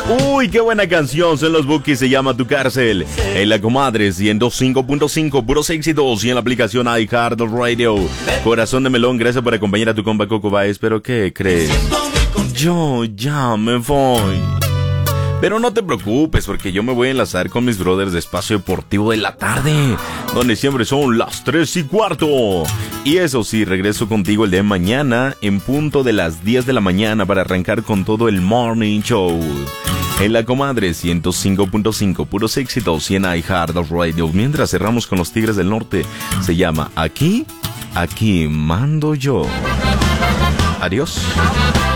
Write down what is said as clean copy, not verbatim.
Uy, qué buena canción. Son los Bukis, se llama Tu Cárcel. En la Comadre 105.5, puros éxitos. Y en la aplicación iHeartRadio. Corazón de melón, gracias por acompañar a tu compa Coco Baez. Pero ¿qué crees? Yo ya me voy. Pero no te preocupes, porque yo me voy a enlazar con mis brothers de Espacio Deportivo de la Tarde, donde siempre son las 3:15. Y eso sí, regreso contigo el día de mañana en punto de las 10 de la mañana para arrancar con todo el Morning Show. En la Comadre 105.5, puros éxitos y en iHeartRadio. Mientras cerramos con los Tigres del Norte, se llama Aquí mando yo. Adiós.